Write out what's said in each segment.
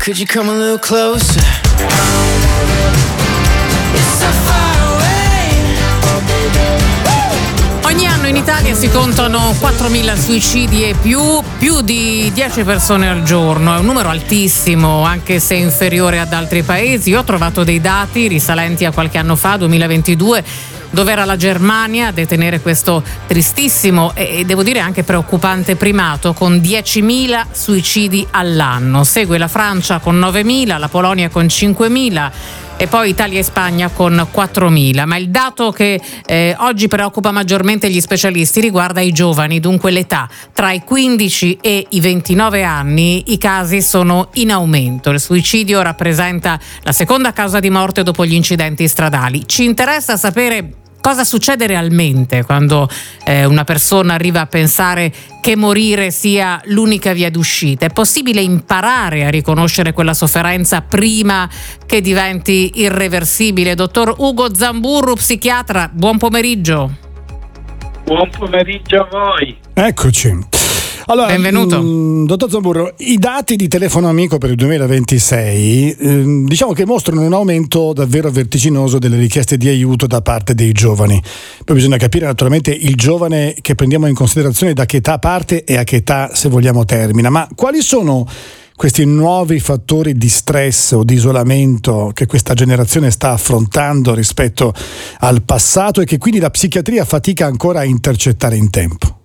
Could you come a little closer? It's so far away. Ogni anno in Italia si contano 4.000 suicidi e più di 10 persone al giorno. È un numero altissimo, anche se inferiore ad altri paesi. Io ho trovato dei dati risalenti a qualche anno fa, 2022, dove era la Germania a detenere questo tristissimo e devo dire anche preoccupante primato, con 10.000 suicidi all'anno. Segue la Francia con 9.000, la Polonia con 5.000 e poi Italia e Spagna con 4.000. Ma il dato che oggi preoccupa maggiormente gli specialisti riguarda i giovani, dunque l'età. Tra i 15 e i 29 anni i casi sono in aumento. Il suicidio rappresenta la seconda causa di morte dopo gli incidenti stradali. Ci interessa sapere cosa succede realmente quando una persona arriva a pensare che morire sia l'unica via d'uscita. È possibile imparare a riconoscere quella sofferenza prima che diventi irreversibile? Dottor Ugo Zamburru, psichiatra, buon pomeriggio. Buon pomeriggio a voi. Eccoci. Allora, benvenuto. Dottor Zamburru, i dati di Telefono Amico per il 2026 diciamo che mostrano un aumento davvero vertiginoso delle richieste di aiuto da parte dei giovani. Poi bisogna capire naturalmente il giovane che prendiamo in considerazione da che età parte e a che età, se vogliamo, termina. Ma quali sono questi nuovi fattori di stress o di isolamento che questa generazione sta affrontando rispetto al passato e che quindi la psichiatria fatica ancora a intercettare in tempo?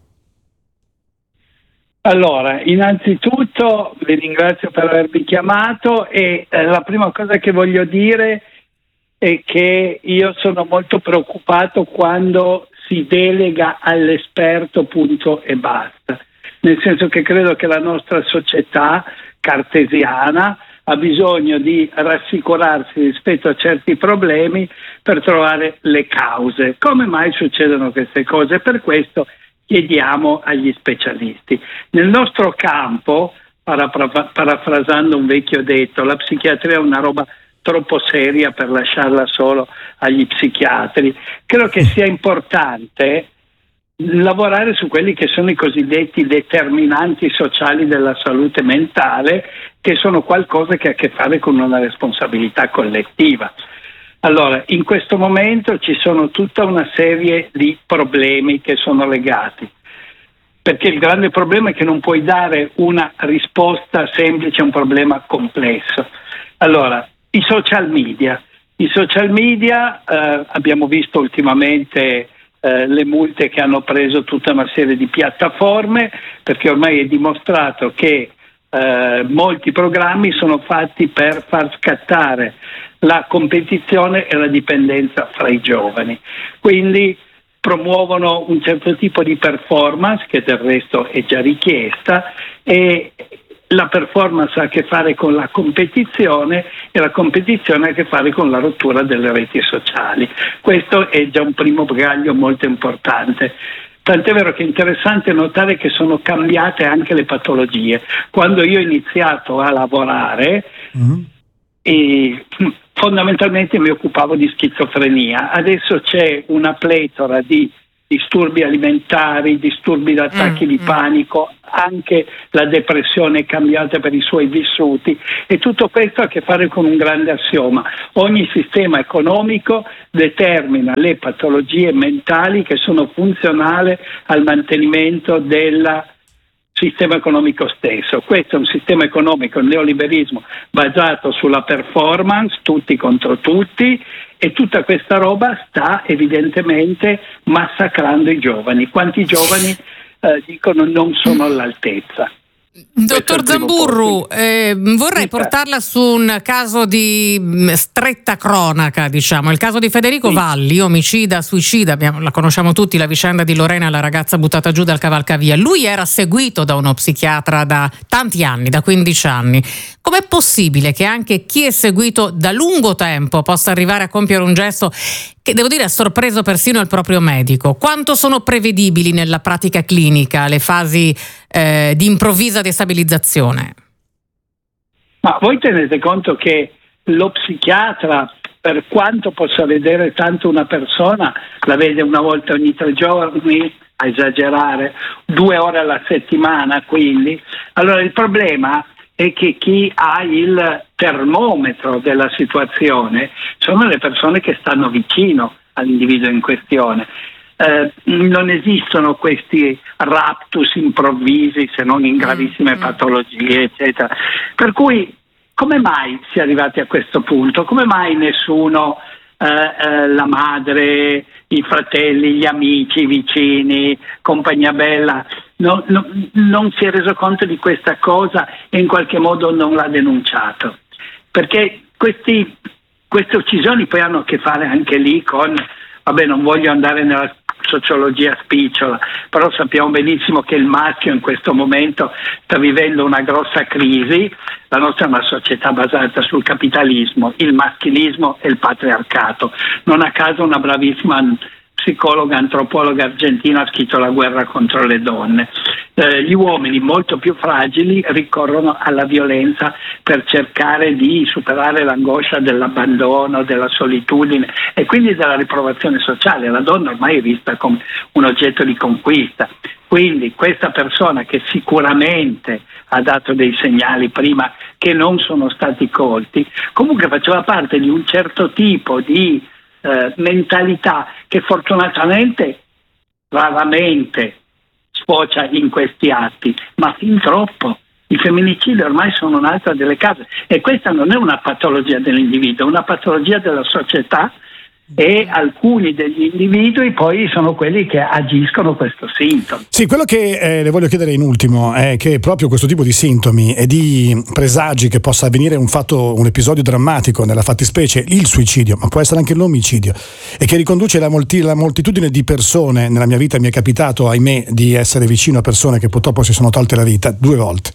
Allora, innanzitutto vi ringrazio per avermi chiamato e la prima cosa che voglio dire è che io sono molto preoccupato quando si delega all'esperto, punto e basta. Nel senso che credo che la nostra società cartesiana ha bisogno di rassicurarsi rispetto a certi problemi per trovare le cause. Come mai succedono queste cose? Per questo chiediamo agli specialisti. Nel nostro campo, parafrasando un vecchio detto, la psichiatria è una roba troppo seria per lasciarla solo agli psichiatri. Credo che sia importante lavorare su quelli che sono i cosiddetti determinanti sociali della salute mentale, che sono qualcosa che ha a che fare con una responsabilità collettiva. Allora, in questo momento ci sono tutta una serie di problemi che sono legati, perché il grande problema è che non puoi dare una risposta semplice a un problema complesso. Allora, i social media, abbiamo visto ultimamente le multe che hanno preso tutta una serie di piattaforme, perché ormai è dimostrato che molti programmi sono fatti per far scattare la competizione e la dipendenza fra i giovani, quindi promuovono un certo tipo di performance che del resto è già richiesta, e la performance ha a che fare con la competizione e la competizione ha a che fare con la rottura delle reti sociali. Questo è già un primo bagaglio molto importante. Tant'è vero che è interessante notare che sono cambiate anche le patologie. Quando io ho iniziato a lavorare, fondamentalmente mi occupavo di schizofrenia. Adesso c'è una pletora di disturbi alimentari, disturbi da attacchi di panico, anche la depressione è cambiata per i suoi vissuti, e tutto questo ha a che fare con un grande assioma: ogni sistema economico determina le patologie mentali che sono funzionali al mantenimento del sistema economico stesso. Questo è un sistema economico, il neoliberismo, basato sulla performance, tutti contro tutti, e tutta questa roba sta evidentemente massacrando i giovani. Quanti giovani dicono non sono all'altezza? Dottor Zamburru, vorrei portarla su un caso di stretta cronaca, diciamo, il caso di Federico Valli, omicida, suicida, la conosciamo tutti, la vicenda di Lorena, la ragazza buttata giù dal cavalcavia. Lui era seguito da uno psichiatra da tanti anni, da 15 anni. Com'è possibile che anche chi è seguito da lungo tempo possa arrivare a compiere un gesto che, devo dire, ha sorpreso persino il proprio medico? Quanto sono prevedibili nella pratica clinica le fasi di improvvisa destabilizzazione? Ma voi tenete conto che lo psichiatra, per quanto possa vedere tanto una persona, la vede una volta ogni 3 giorni, a esagerare, 2 ore alla settimana, quindi. Allora il problema è che chi ha il termometro della situazione sono le persone che stanno vicino all'individuo in questione. Non esistono questi raptus improvvisi se non in gravissime patologie, eccetera. Per cui come mai si è arrivati a questo punto? Come mai nessuno, la madre, i fratelli, gli amici, i vicini, compagnia bella, non si è reso conto di questa cosa e in qualche modo non l'ha denunciato? Perché queste uccisioni poi hanno a che fare anche lì con, non voglio andare nella sociologia spicciola, però sappiamo benissimo che il maschio in questo momento sta vivendo una grossa crisi. La nostra è una società basata sul capitalismo, il maschilismo e il patriarcato. Non a caso una bravissima psicologa, antropologa argentina ha scritto La guerra contro le donne. Gli uomini molto più fragili ricorrono alla violenza per cercare di superare l'angoscia dell'abbandono, della solitudine e quindi della riprovazione sociale. La donna ormai è vista come un oggetto di conquista. Quindi questa persona, che sicuramente ha dato dei segnali prima che non sono stati colti, comunque faceva parte di un certo tipo di mentalità che fortunatamente raramente sfocia in questi atti, ma fin troppo. I femminicidi ormai sono un'altra delle cause e questa non è una patologia dell'individuo, è una patologia della società, e alcuni degli individui poi sono quelli che agiscono questo sintomo. Sì, quello che le voglio chiedere in ultimo è che proprio questo tipo di sintomi e di presagi che possa avvenire un episodio drammatico, nella fattispecie il suicidio, ma può essere anche l'omicidio, e che riconduce la moltitudine di persone. Nella mia vita mi è capitato, ahimè, di essere vicino a persone che purtroppo si sono tolte la vita 2 volte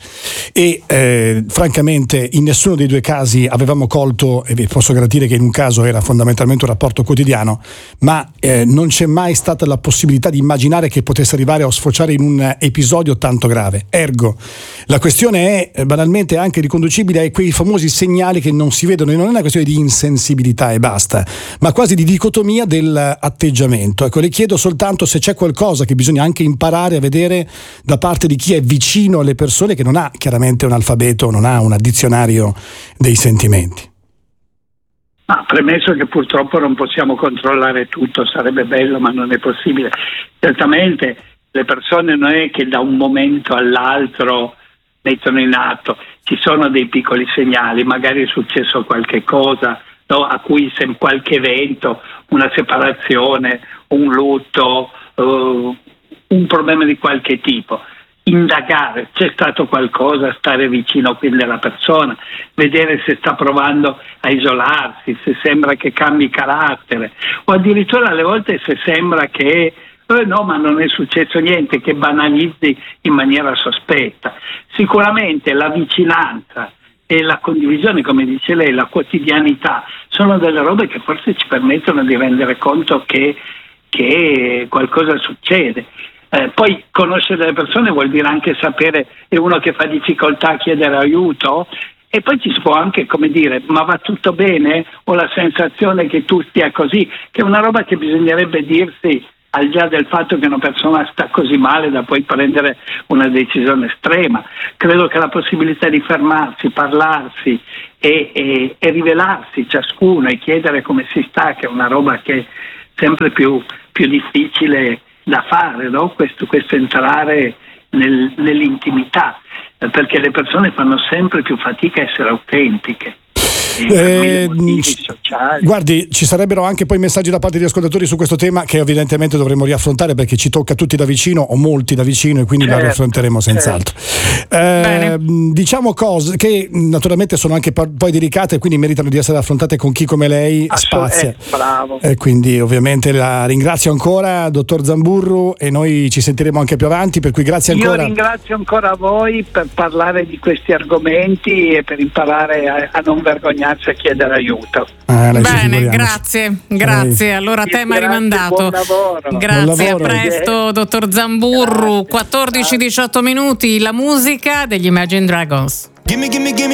e francamente in nessuno dei 2 casi avevamo colto, e vi posso garantire che in un caso era fondamentalmente un rapporto quotidiano, ma non c'è mai stata la possibilità di immaginare che potesse arrivare a sfociare in un episodio tanto grave. Ergo, la questione è banalmente anche riconducibile a quei famosi segnali che non si vedono, e non è una questione di insensibilità e basta, ma quasi di dicotomia dell'atteggiamento. Ecco, le chiedo soltanto se c'è qualcosa che bisogna anche imparare a vedere da parte di chi è vicino alle persone, che non ha chiaramente un alfabeto, non ha un dizionario dei sentimenti. Premesso che purtroppo non possiamo controllare tutto, sarebbe bello ma non è possibile. Certamente le persone non è che da un momento all'altro mettono in atto, ci sono dei piccoli segnali, magari è successo qualche cosa, no? A cui qualche evento, una separazione, un lutto, un problema di qualche tipo. Indagare, c'è stato qualcosa, stare vicino quindi alla persona, vedere se sta provando a isolarsi, se sembra che cambi carattere, o addirittura alle volte se sembra che no, ma non è successo niente, che banalizzi in maniera sospetta. Sicuramente la vicinanza e la condivisione, come dice lei, la quotidianità, sono delle robe che forse ci permettono di rendere conto che qualcosa succede. Poi conoscere le persone vuol dire anche sapere, è uno che fa difficoltà a chiedere aiuto, e poi ci si può anche, come dire, ma va tutto bene? Ho la sensazione che tu stia così, che è una roba che bisognerebbe dirsi al di là del fatto che una persona sta così male da poi prendere una decisione estrema. Credo che la possibilità di fermarsi, parlarsi e rivelarsi ciascuno e chiedere come si sta, che è una roba che è sempre più difficile da fare, no? Questo entrare nell'intimità, perché le persone fanno sempre più fatica a essere autentiche. Guardi, ci sarebbero anche poi messaggi da parte di ascoltatori su questo tema che evidentemente dovremo riaffrontare, perché ci tocca tutti da vicino o molti da vicino, e quindi la riaffronteremo senz'altro. Diciamo cose che naturalmente sono anche poi delicate e quindi meritano di essere affrontate con chi come lei spazia. Bravo. E quindi ovviamente la ringrazio ancora, dottor Zamburru, e noi ci sentiremo anche più avanti, per cui grazie ancora. Io ringrazio ancora voi per parlare di questi argomenti e per imparare a non vergognarsi a chiedere aiuto. Bene, grazie. Allora, tema rimandato. Buon lavoro. Grazie, a presto, dottor Zamburru. 14-18 minuti, la musica degli Imagine Dragons. Gimme